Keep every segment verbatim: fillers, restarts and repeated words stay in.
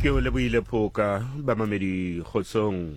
Ke o lebohile phoka bamamedi kgotsong.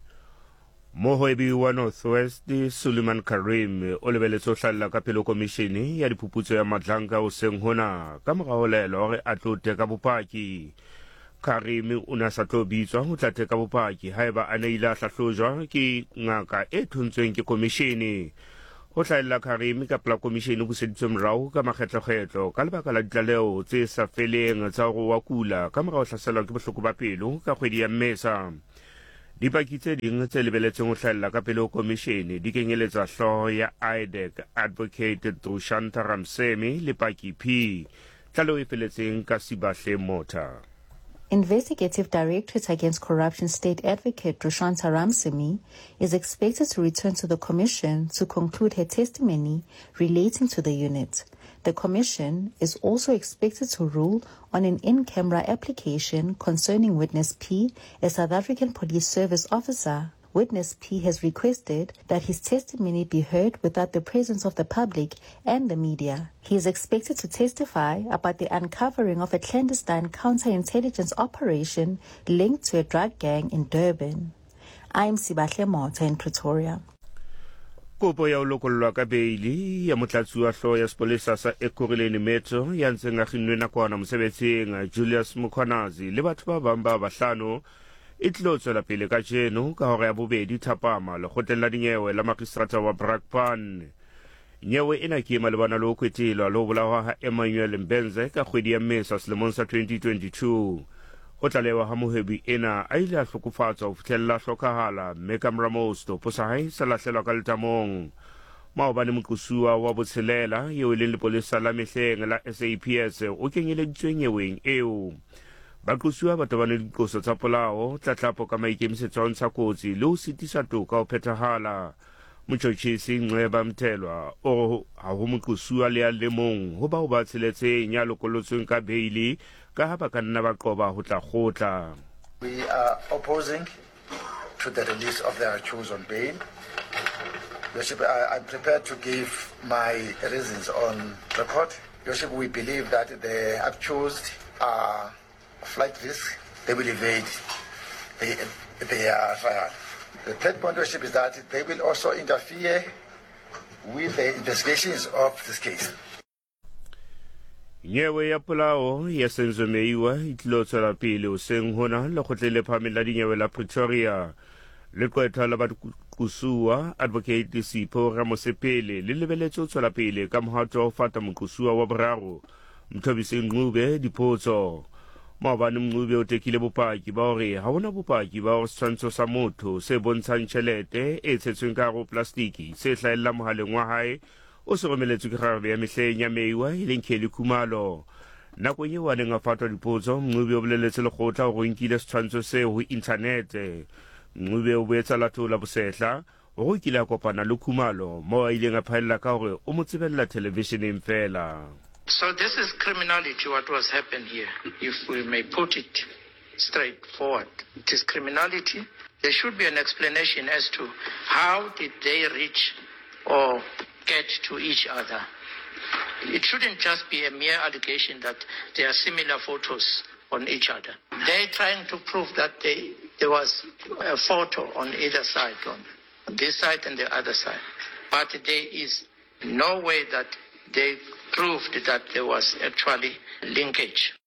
Mohwebi wa Northwest Suleiman Karim o lebeletse ho hlalla ka pele komishene ya diphuputso ya Madlanka o seng hona ka mora ho laelwa hore a tlo teka bopaki. Karim o na sa tlo bitswa ho tla teka bopaki haeba a ne ile a hlahlojwa ke ngaka e thontsweng ke komishene. Ho hlahella Karim ka pela komishene buseditswe morao ka makgetlo-kgetlo ka lebaka la ditlaleho tse sa feleng tsa hore wa kula ka mora ho hlaselwa ke bohloko ba pelo ka kgwedi ya Mmesa. Dipaki tse ding tse lebeletseng ho hlahella ka pele ho komishene di kenyeletsa hlooho ya I D E C Advocate Trushanta Ramsemi le Paki P. Tlaleho e feletseng ka Sibahle Mota. Investigative Directorate Against Corruption State Advocate Trushanta Ramsemi is expected to return to the Commission to conclude her testimony relating to the unit. The Commission is also expected to rule on an in-camera application concerning Witness P, a South African Police Service officer. Witness P has requested that his testimony be heard without the presence of the public and the media. He is expected to testify about the uncovering of a clandestine counterintelligence operation linked to a drug gang in Durban. I'm Sibahle Mota in Pretoria. Kopo ya ulokolwa ka beili ya motlatsi wa hlooho ya sepolesa sa Ekurhuleni Metro ya ntseng a kginnwe nakwana mosebetsing Julius Mukhwanazi le batho ba bang ba bahlano e tlo tswela pele ka jeno ka hore ya bobedi thapama lekgotleng la dinyewe la magistrata wa Brakpan. Nyewe ena ke malebana le ho kwetelwa le ho bolawa ha Emmanuel Mbenze ka kgwedi ya Mmesa selemong sa twenty twenty-two. Ho tlalewa ha mohwebi ena a ile a hlokofatswa ho fihlella hlokahala mme ka mora moo setopo sa hae se lahlehelwa ka letamong. Maobane moqosuwa wa botshelela eo e leng lepolesa la mehleng la S A P S o kenyeleditswe nyeweng eo. Baqosuwa ba tobane le diqoso tsa polao, tlatlapo ka maikemisetso a ho ntsha kotsi le ho sitisa toka ho phethahala. Motjhotjhisi Nceba Mthelwa o ha ho moqosuwa le a le mong ho ba ho ba tsheletseng ya lokolotsweng ka beili ka ha ba ka nna ba qoba ho tla kgotla. We are opposing to the release of their accused on bail. Worship, I, I'm prepared to give my reasons on record. Worship, we believe that the accused are flight risk. They will evade their trial. The third point, Worship, is that they will also interfere with the investigations of this case. Nyewe ya polao ya senzomeiwa itlo tswela pele o seng hona lekgotleng le phahameng la dinyewe la Pretoria. Leqwetha la baqosuwa Advocate Sipho Ramosepele le lebeletse ho tswela pele ka mohato wa ho fata moqosuwa wa boraro Mthobisi Ncube dipotso. Maobane Ncube o tekile bopaki ba hore ha hona bopaki ba hore setshwantsho sa motho se bontshang tjhelete e tshetsweng ka hare ho plastiki se hlahella mohaleng wa hae o se romeletswe ke kgarabe ya mehleng ya meiwa e leng Kelly Khumalo. Nakong eo a neng a fatwa dipotso, Ncube o boleletse lekgotla hore o nkile setshwantsho seo ho inthanete. Ncube o boetsa lathola bosehla hore o kile a kopana le Khumalo moo a ileng a phaella ka hore o mo tsebella televisioneng fela. So this is criminality, what was happened here, if we may put it straightforward. It is criminality. There should be an explanation as to how did they reach or get to each other. It shouldn't just be a mere allegation that there are similar photos on each other. They're trying to prove that they, there was a photo on either side, on this side and the other side. But there is no way that they proved that there was actually linkage.